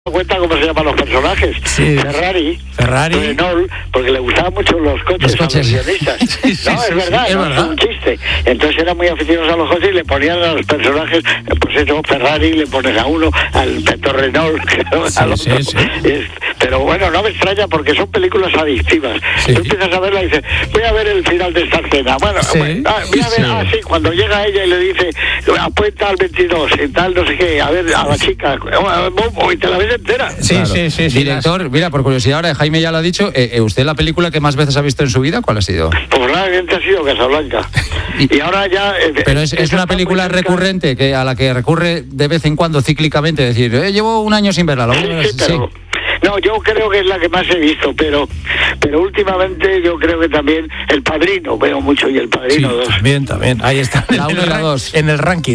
cuenta cómo se llaman los personajes. Sí. Ferrari. Renault, porque le gustaban mucho los coches. A los guionistas. Es verdad, es un chiste. Entonces eran muy aficionados a los coches y le ponían a los personajes, pues eso, Ferrari, le pones a uno, al Peto Renault, al otro. Pero bueno, no me extraña porque son películas adictivas. Tú empiezas a verla y dices, voy a ver el final de esta escena. Bueno, voy a ver, cuando llega ella y le dice, apuesta al 22 y tal, no sé qué, a ver, a la chica, y te la ves entera. Sí. Director, mira, por curiosidad, ahora Jaime ya lo ha dicho, ¿usted la película que más veces ha visto en su vida, cuál ha sido? Pues realmente ha sido Casablanca. Y ahora ya... Pero es una película recurrente, que a la que recurre de vez en cuando cíclicamente, decir, llevo un año sin verla. No, yo creo que es la que más he visto, pero últimamente yo creo que también El Padrino, veo mucho, y El Padrino 2. También, ahí está. La 1 y la 2. En el ranking,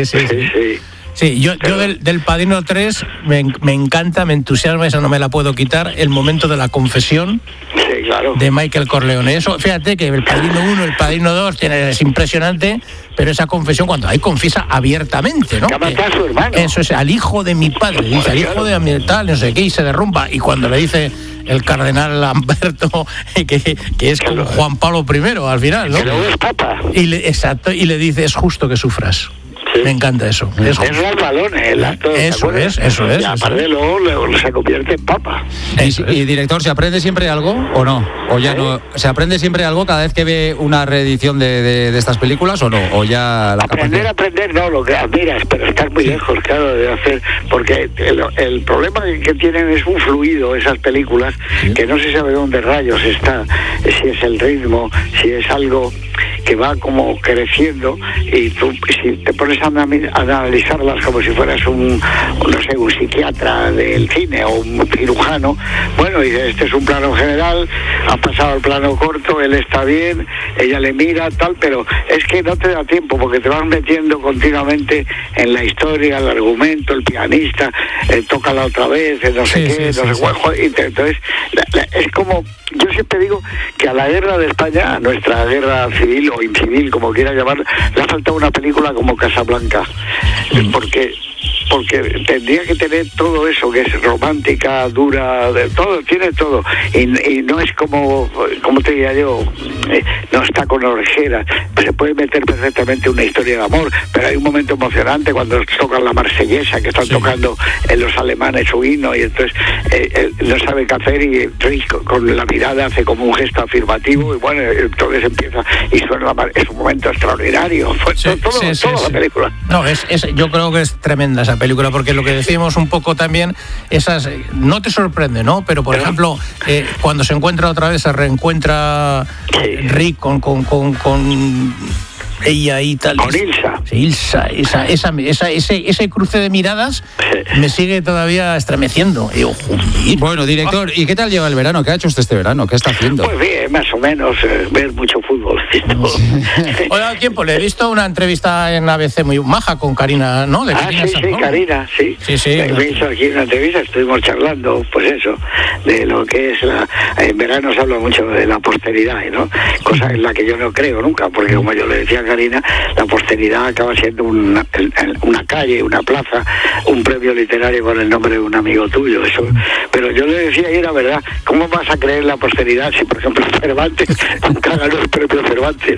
Sí, yo del Padrino 3 me encanta, me entusiasma, esa no me la puedo quitar, el momento de la confesión de Michael Corleone. Eso, fíjate que el Padrino 1, el Padrino 2 es impresionante, pero esa confesión cuando ahí confiesa abiertamente, ¿no? Que mata a su hermano. Eso es, al hijo de mi padre, dice, al hijo de mi tal, no sé qué, y se derrumba. Y cuando le dice el cardenal Lamberto que es como Juan Pablo I al final, ¿no? Que luego es papa. Exacto, y le dice, es justo que sufras. Me encanta eso. Es Ralph Balone, el actor. Eso es. Y aparte luego se convierte en papa. Y director, ¿se aprende siempre algo o no? ¿O ya no? ¿Se aprende siempre algo cada vez que ve una reedición de estas películas o no? ¿O ya la aprender no, lo que admiras, pero estás muy lejos, claro, de hacer, porque el problema que tienen es un fluido esas películas, que no se sabe dónde rayos está, si es el ritmo, si es algo que va como creciendo, y tú, si te pones a analizarlas como si fueras un psiquiatra del cine o un cirujano, bueno, y este es un plano general, ha pasado al plano corto, él está bien, ella le mira, tal, pero es que no te da tiempo porque te vas metiendo continuamente en la historia, el argumento, el pianista, tócala otra vez, no sé qué, no sé cuál, entonces es como, yo siempre digo que a la guerra de España, a nuestra guerra civil o incivil, como quiera llamarla, le ha faltado una película como Casablanca, porque tendría que tener todo eso, que es romántica, dura, todo, tiene todo, y no es como te diría yo, no está con orejeras, se puede meter perfectamente una historia de amor, pero hay un momento emocionante cuando tocan la marsellesa, que están tocando los alemanes su himno, y entonces no sabe qué hacer, y con la mirada hace como un gesto afirmativo, y bueno, entonces empieza y suena es un momento extraordinario. Toda la película. No, yo creo que es tremenda esa película, porque lo que decíamos un poco también, esas no te sorprende, ¿no? Pero por ejemplo, cuando se encuentra otra vez, se reencuentra Rick con ella y tal. Con Ilsa. Ilsa, ese cruce de miradas me sigue todavía estremeciendo. Bueno, director, ¿y qué tal lleva el verano? ¿Qué ha hecho usted este verano? ¿Qué está haciendo? Pues bien, más o menos, ver mucho fútbol. Hola, al tiempo, le he visto una entrevista en ABC muy maja con Karina, ¿no? Karina, sí. Me hizo aquí una entrevista, estuvimos charlando, pues eso, de lo que es en verano se habla mucho de la posteridad, ¿no? Cosa en la que yo no creo nunca, porque como yo le decía a Karina, la posteridad acaba siendo una calle, una plaza, un premio literario con el nombre de un amigo tuyo, eso. Pero yo le decía, y era verdad, ¿cómo vas a creer la posteridad si, por ejemplo, Cervantes nunca ganó el premio Cervantes?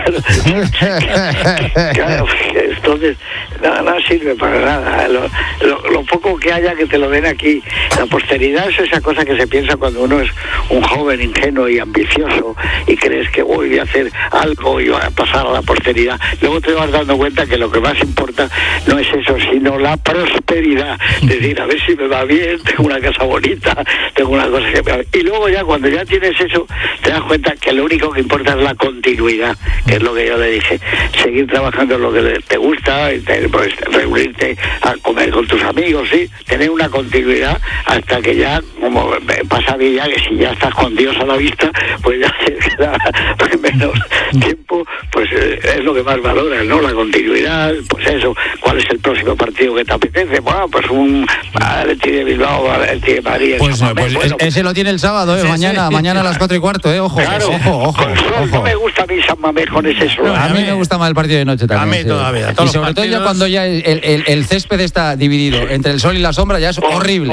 Claro, entonces no sirve para nada. Lo poco que haya que te lo den aquí. La posteridad es esa cosa que se piensa cuando uno es un joven ingenuo y ambicioso y crees que voy a hacer algo y voy a pasar a la posteridad. Luego te vas dando cuenta que lo que más importa no es eso, sino la prosperidad. Es decir, a ver si me va bien, tengo una casa bonita, tengo una cosa que me va bien. Y luego ya cuando ya tienes eso, te das cuenta que lo único que importa es la continuidad, que es lo que yo le dije. Seguir trabajando en lo que te gusta, pues, reunirte a comer con tus amigos, sí, tener una continuidad hasta que ya, como pasa bien, ya que si ya estás con Dios a la vista, pues ya se queda menos tiempo, pues es lo que más valoras, ¿no? La continuidad, pues eso, ¿cuál es el próximo partido que te apetece? Bueno, pues un Atleti de Bilbao, Atleti de Madrid. Ese lo tiene el sábado, mañana a las 4:15, ojo. Claro, ojo. No me gusta gusta a mí San Mamés con ese sol. A mí me gusta más el partido de noche también. A mí todavía. Y sobre todo ya cuando ya el césped está dividido entre el sol y la sombra, ya es horrible.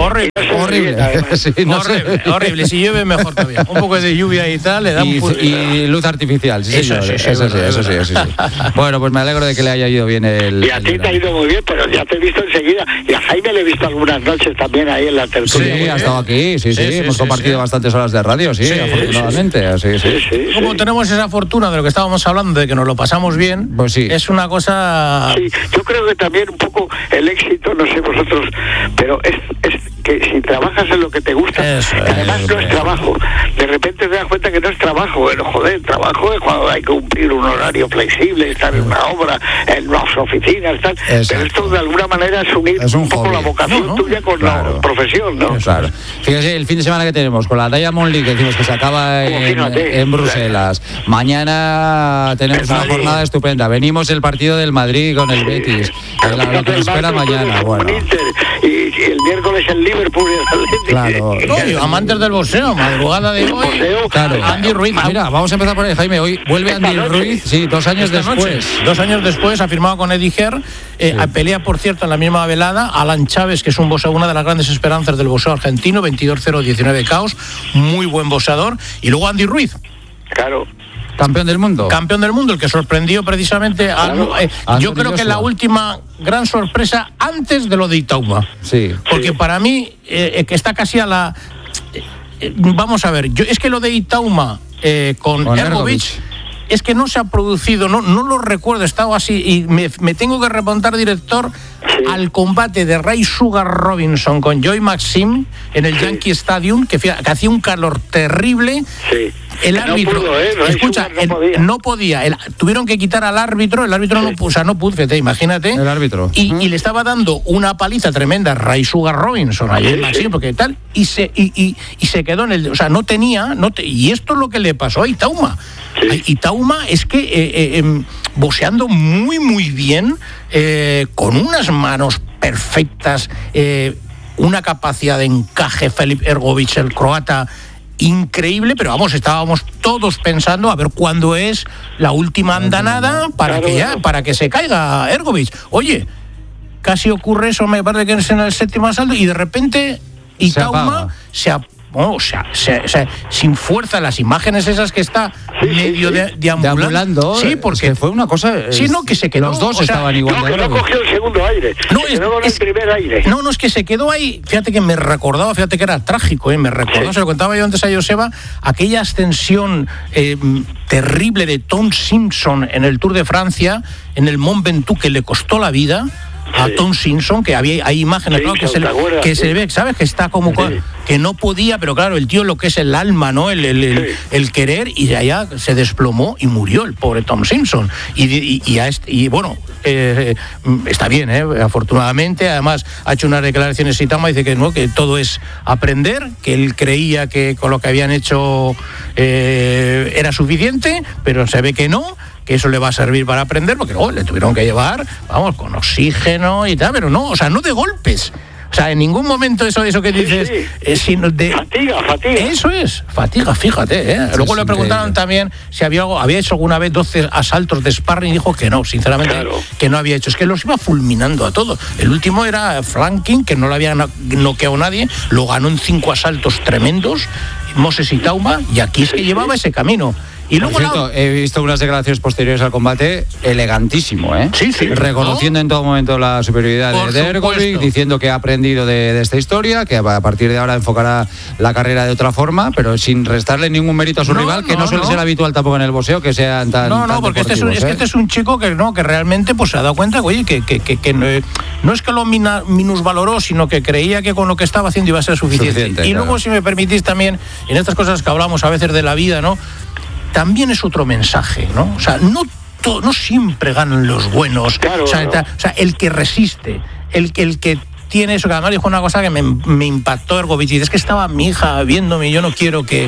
Horrible. Si llueve, mejor todavía. Un poco de lluvia y tal, le da y luz artificial. Eso sí. Bueno, pues me alegro de que le haya ido bien el... Y a ti te ha ido muy bien, pero ya te he visto enseguida. Y a Jaime le he visto algunas noches también ahí en la tertulia. Sí, ha estado aquí, sí. Hemos compartido bastantes horas de radio, afortunadamente. Sí. Como tenemos esa fortuna de lo que estábamos hablando, de que nos lo pasamos bien, pues sí. Es una cosa... Sí, yo creo que también un poco el éxito, no sé vosotros, pero es que si trabajas en lo que te gusta, además no es trabajo. De repente te das cuenta que no es trabajo. Bueno, joder, trabajo es cuando hay que cumplir un horario flexible, estar en una obra, en unas oficinas, tal. Exacto. Pero esto de alguna manera es unir un poco la vocación tuya con la profesión, ¿no? Claro. Fíjese, el fin de semana que tenemos con la Diamond League, que decimos que se acaba en Bruselas. Mañana tenemos una jornada estupenda. Venimos el partido del Madrid con el Betis. Lo que nos espera mañana. Bueno. Y el miércoles el Liverpool y el Atlético. Claro. Amantes del boxeo, madrugada de hoy. Claro. Andy Ruiz. Mira, vamos a empezar por ahí, Jaime. Hoy vuelve Andy Ruiz. Sí, 2 años después. 2 años después ha firmado con Eddie Hearn. Pelea, por cierto, en la misma velada Alan Chávez, que es un boxeador, una de las grandes esperanzas del boxeo argentino, 22-0, 19 KOs, muy buen boxeador. Y luego Andy Ruiz. Claro. Campeón del mundo, el que sorprendió precisamente yo creo que la última gran sorpresa antes de lo de Itaúma. Sí. Porque para mí que está casi a la vamos a ver, es que lo de Itaúma con Ergović es que no se ha producido, no lo recuerdo, he estado así y me tengo que remontar, director, al combate de Ray Sugar Robinson con Joy Maxim en el Yankee Stadium, que hacía un calor terrible. Sí. El árbitro, escucha, no podía. Tuvieron que quitar al árbitro, el árbitro no pudo, fíjate, imagínate. El árbitro. Y le estaba dando una paliza tremenda a Ray Sugar Robinson, ayer Maxim, porque tal, y se quedó en el, o sea, no tenía, y esto es lo que le pasó a Itaúma. Sí. Itaúma es que boxeando muy, muy bien, con unas manos perfectas, una capacidad de encaje, Filip Ergović, el croata, increíble, pero vamos, estábamos todos pensando a ver cuándo es la última andanada para que se caiga Ergović. Oye, casi ocurre eso, me parece que es en el 7º asalto, y de repente Itaúma sin fuerza, las imágenes esas que está medio deambulando. Sí, porque fue una cosa. Sí, no, que se quedó. Los dos estaban igual. No cogió el segundo aire. El primer aire. No, es que se quedó ahí. Fíjate que me recordaba, que era trágico, me recordó, se lo contaba yo antes a Joseba, aquella ascensión terrible de Tom Simpson en el Tour de Francia, en el Mont Ventoux, que le costó la vida a Tom Simpson, que hay imágenes, ¿no? que se ve, ¿sabes? Que está como que no podía, pero claro, el tío, lo que es el alma, ¿no? El querer, y de allá se desplomó y murió el pobre Tom Simpson. Y bueno, está bien, afortunadamente. Además, ha hecho unas declaraciones y dice que no, que todo es aprender, que él creía que con lo que habían hecho era suficiente, pero se ve que no, que eso le va a servir para aprender, porque luego le tuvieron que llevar, vamos, con oxígeno y tal, pero no, o sea, no de golpes. O sea, en ningún momento eso que dices... sino de fatiga. Eso es, fatiga, fíjate. Luego le preguntaron también si había hecho alguna vez 12 asaltos de sparring y dijo que no, sinceramente, que no había hecho. Es que los iba fulminando a todos. El último era Franklin, que no le había noqueado nadie, lo ganó en 5 asaltos tremendos, Moses Itaúma, y aquí es que llevaba ese camino. Y luego he visto unas declaraciones posteriores al combate elegantísimo, Sí. Reconociendo en todo momento la superioridad de Ergović, diciendo que ha aprendido de esta historia, que a partir de ahora enfocará la carrera de otra forma, pero sin restarle ningún mérito a su rival, que no suele ser habitual tampoco en el boxeo, que sean tan... porque este es un chico que realmente pues se ha dado cuenta, oye, que no es que lo minusvaloró, sino que creía que con lo que estaba haciendo iba a ser suficiente. Y luego, si me permitís también, en estas cosas que hablamos a veces de la vida, ¿no? También es otro mensaje, ¿no? O sea, no siempre ganan los buenos. Claro, o sea, el que resiste, el que tiene eso, que además dijo una cosa que me impactó Ergović, es que estaba mi hija viéndome y yo no quiero que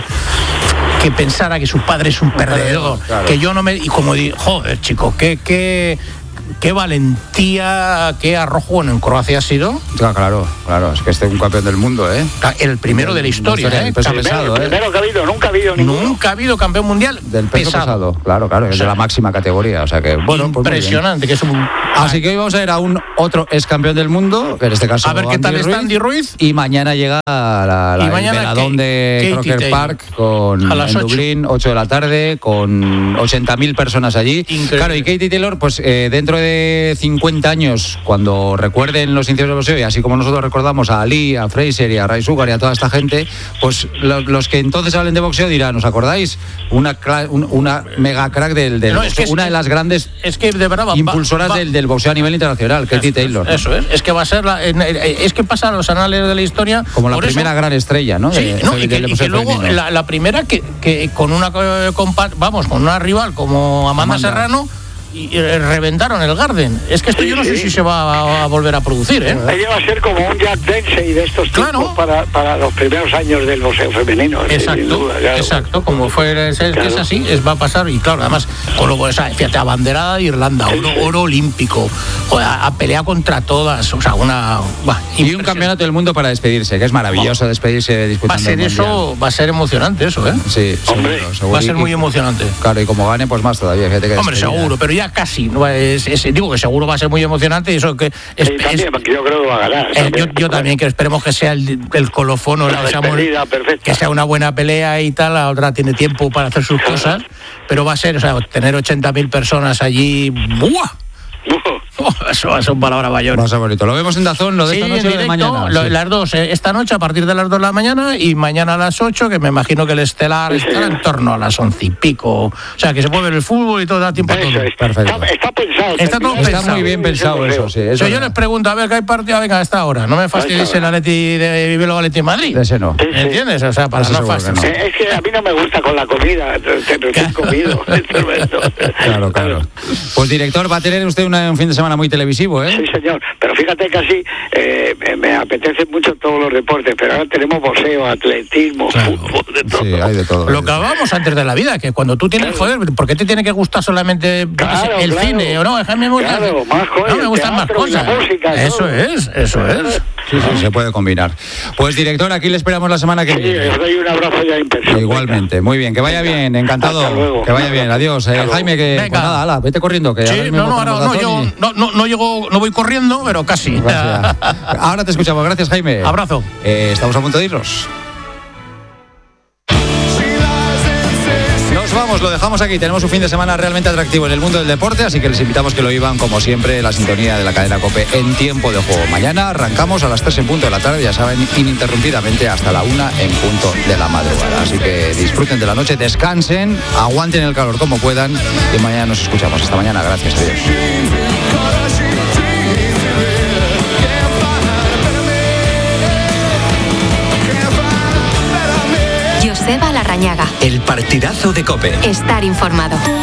pensara que su padre es un perdedor, que yo no me... Y como digo, joder, chico, qué qué valentía, qué arrojo en Croacia ha sido. Claro, es que este es un campeón del mundo, ¿eh? El primero de la historia, ¿eh? El primero que ha habido, nunca ha habido ninguno. Nunca ha habido campeón mundial del peso pesado. Claro, es de la máxima categoría, o sea que bueno, impresionante, pues que es un... Así que hoy vamos a ver a un otro ex campeón del mundo, que en este caso a ver qué tal está Andy Ruiz. Y mañana llega el veladón de Croker Park en Dublín, 8 de la tarde, con 80.000 personas allí. Increíble. Claro, y Katie Taylor, pues dentro de 50 años, cuando recuerden los inicios del boxeo, y así como nosotros recordamos a Ali, a Fraser y a Ray Sugar y a toda esta gente, pues los que entonces hablen de boxeo dirán, ¿os acordáis? Una mega crack del boxeo, una de las grandes de verdad, impulsoras del boxeo a nivel internacional, Katie Taylor. Eso es que va a ser es que pasa a los anales de la historia como la primera gran estrella, ¿no? Sí, y que luego la primera que con una rival como Amanda Serrano y reventaron el Garden. Es que esto yo no sé si se va a volver a producir, ¿eh? Ella va a ser como un Jack Dempsey de estos tiempos para los primeros años del boxeo femenino. Exacto, como fue, es así, va a pasar. Y claro, además, con luego esa, fíjate, abanderada de Irlanda, oro olímpico, joder, ha peleado contra todas, o sea, y un campeonato del mundo para despedirse, que es maravilloso despedirse disputando. Va a ser emocionante eso, ¿eh? Sí, seguro. Va a ser muy emocionante. Claro, y como gane, pues más todavía, fíjate que hombre, seguro, pero ya casi, digo que seguro va a ser muy emocionante y eso que también, porque yo creo que va a ganar. Yo también, que esperemos que sea el colofón, que sea una buena pelea y tal. La otra tiene tiempo para hacer sus cosas, pero va a ser, tener 80.000 personas allí, ¡buah! Eso son palabras mayores. Va a ser bonito. Lo vemos en DAZN, lo de esta noche o de mañana. Las dos, esta noche a partir de las 2 de la mañana y mañana a las 8, que me imagino que el estelar estará en torno a las 11 y pico. O sea, que se puede ver el fútbol y todo, da tiempo a todo. Perfecto. Está pensado. Está muy bien pensado eso, sí. Eso yo les pregunto, a ver, ¿qué hay partido? Venga, a esta hora. No me fastidies el Atleti de Bilbao Atleti Madrid. Ese no. ¿Me entiendes? O sea, para no fastidiar. Es que a mí no me gusta con la comida. Te comido. Claro. Pues director, va a tener usted un fin de semana muy televisivo, ¿eh? Sí, señor. Pero fíjate que así me apetece mucho todos los deportes, pero ahora tenemos boxeo, atletismo, fútbol, de todo. Sí, hay de todo. Lo que hablábamos antes de la vida, que cuando tú tienes, joder, ¿por qué te tiene que gustar solamente el cine? ¿O no? Me gusta, no, me gustan más cosas. Música, eso es. Sí, se puede combinar. Pues director, aquí le esperamos la semana que viene. Os doy un abrazo ya impresionante. Igualmente, muy bien, que vaya bien, encantado. Que vaya bien, adiós. Jaime, que pues nada, ala, vete corriendo. Que sí, no voy corriendo, pero casi. Gracias. Ahora te escuchamos, gracias Jaime. Abrazo. Estamos a punto de irnos. Nos vamos, lo dejamos aquí. Tenemos un fin de semana realmente atractivo en el mundo del deporte, así que les invitamos que lo vivan, como siempre, la sintonía de la cadena COPE en tiempo de juego. Mañana arrancamos a las 3 en punto de la tarde, ya saben, ininterrumpidamente hasta la 1 en punto de la madrugada. Así que disfruten de la noche, descansen, aguanten el calor como puedan y mañana nos escuchamos. Hasta mañana, gracias, adiós. Joseba Larrañaga. El partidazo de COPE. Estar informado.